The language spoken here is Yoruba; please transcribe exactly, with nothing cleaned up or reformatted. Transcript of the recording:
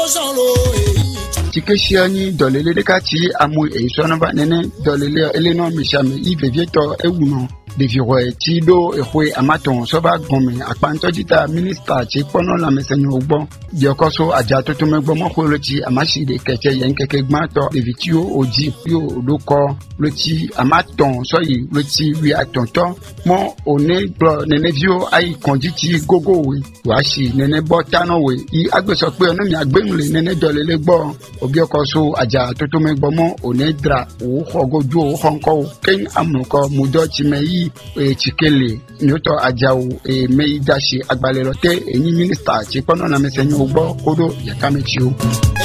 Tikeshiani dolele de kati amu e sonaba nene dolele eleno mishame i vevieto ewuno de viroe tido e hwe amaton soba gome akpanto dita minister ti pono la mesenyo ogbo diokoso ajato to megbo mo kholochi amashi de keke yen keke gmato de vitio oji yo loko loti amaton soyi loti wi atonto mo one bro nene vio ai konditi gogo we washi nene botano we i agbeso pe onu mi agbenule nene dolele gbo obiokoso ajato to megbo mo one dra o hogoju o honko ken amuko mudo ti meyi e chikele nyoto ajawo e meidashi agbalero te eni minister ti pono na mesenyo ogbo kodo yakamechi o.